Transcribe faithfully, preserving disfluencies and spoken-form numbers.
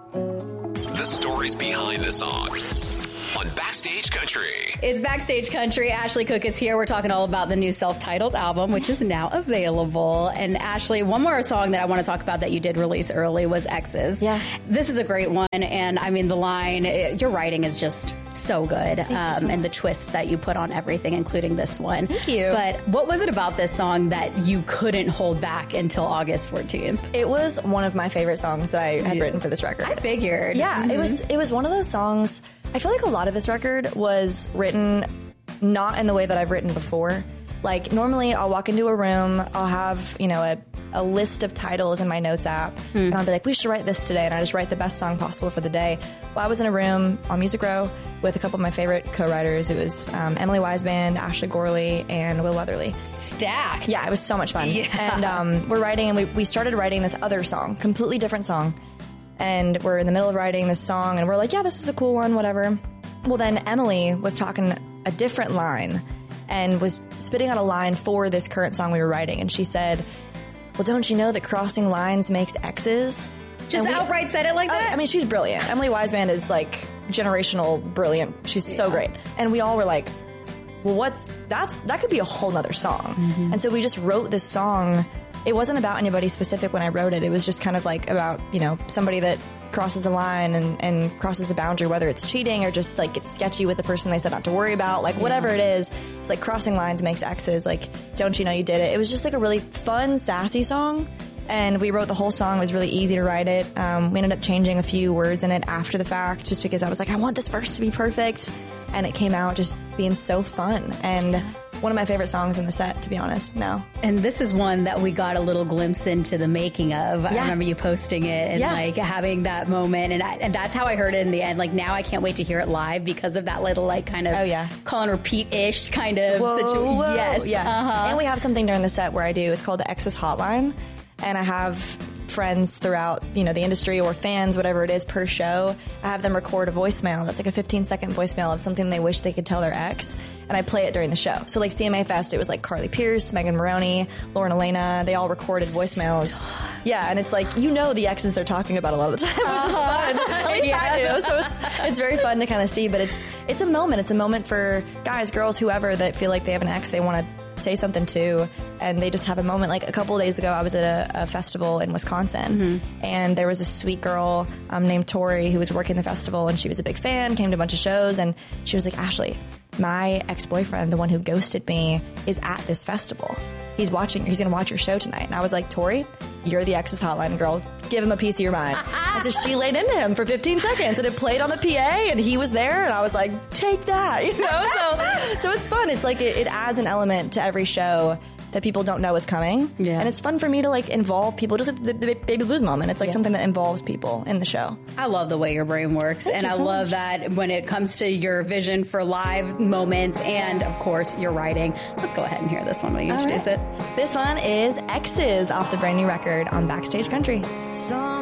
The stories behind the song on Backstage Country. It's Backstage Country. Ashley Cook is here. We're talking all about the new self-titled album, which is now available. And Ashley, one more song that I want to talk about that you did release early was Exes. Yeah. This is a great one. And I mean, the line, it, your writing is just so good. Um, so and the twists that you put on everything, including this one. Thank you. But what was it about this song that you couldn't hold back until August fourteenth? It was one of my favorite songs that I had yeah. written for this record. I figured. Yeah, mm-hmm. it was it was one of those songs. I feel like a lot of this record was written not in the way that I've written before. Like, normally I'll walk into a room, I'll have, you know, a, a list of titles in my notes app, mm. and I'll be like, we should write this today, and I just write the best song possible for the day. Well, I was in a room on Music Row with a couple of my favorite co-writers. It was um, Emily Weisband, Ashley Gorley, and Will Weatherly. Stacked! Yeah, it was so much fun. Yeah. And um, we're writing, and we, we started writing this other song, completely different song. And we're in the middle of writing this song, and we're like, yeah, this is a cool one, whatever. Well, then Emily was talking a different line and was spitting out a line for this current song we were writing. And she said, well, don't you know that crossing lines makes X's? Just we, outright said it like that? I, I mean, she's brilliant. Emily Weisband is, like, generational brilliant. She's yeah. so great. And we all were like, well, what's, that's, that could be a whole nother song. Mm-hmm. And so we just wrote this song. It wasn't about anybody specific when I wrote it. It was just kind of like about, you know, somebody that crosses a line and, and crosses a boundary, whether it's cheating or just like it's sketchy with the person they said not to worry about, like whatever yeah. it is. It's like crossing lines makes X's. Like, don't you know you did it? It was just like a really fun, sassy song. And we wrote the whole song. It was really easy to write it. Um, we ended up changing a few words in it after the fact, just because I was like, I want this verse to be perfect. And it came out just being so fun. And one of my favorite songs in the set, to be honest, now. And this is one that we got a little glimpse into the making of. Yeah. I remember you posting it and yeah. like having that moment. And, I, and that's how I heard it in the end. Like, now I can't wait to hear it live because of that little like kind of oh, yeah. call and repeat-ish kind of whoa, situation. Whoa. Yes. Yeah. Uh-huh. And we have something during the set where I do. It's called the Exes Hotline. And I have friends throughout, you know, the industry or fans, whatever it is, per show. I have them record a voicemail that's like a fifteen second voicemail of something they wish they could tell their ex, and I play it during the show. So like C M A Fest, it was like Carly Pierce, Megan Maroney, Lauren Elena, they all recorded voicemails. Yeah, and it's like, you know, the exes they're talking about a lot of the time, which is fun. At least yeah. I do. So it's it's very fun to kind of see, but it's it's a moment. It's a moment for guys, girls, whoever that feel like they have an ex they want to say something to, and they just have a moment. Like a couple of days ago, I was at a, a festival in Wisconsin, mm-hmm. and there was a sweet girl um, named Tori who was working the festival, and she was a big fan, came to a bunch of shows, and she was like, Ashley, my ex-boyfriend, the one who ghosted me, is at this festival. He's watching, he's going to watch your show tonight. And I was like, Tori, you're the Exes Hotline girl. Give him a piece of your mind. And so she laid into him for fifteen seconds, and it played on the P A, and he was there, and I was like, take that, you know? So, so it's fun. It's like, it, it adds an element to every show that people don't know is coming. Yeah. And it's fun for me to like involve people, just like the, the Baby Blues moment. It's like yeah. something that involves people in the show. I love the way your brain works. Thank and I so love much. that when it comes to your vision for live moments and, of course, your writing. Let's go ahead and hear this one when you introduce right. it. This one is Exes off the brand new record on Backstage Country. Some